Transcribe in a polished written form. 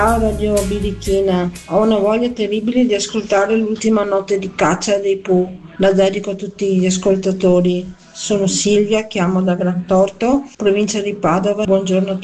Ciao Radio Birichina, ho una voglia terribile di ascoltare l'ultima notte di caccia dei Pooh, la dedico a tutti gli ascoltatori. Sono Silvia, chiamo da Grantorto, provincia di Padova. Buongiorno a tutti.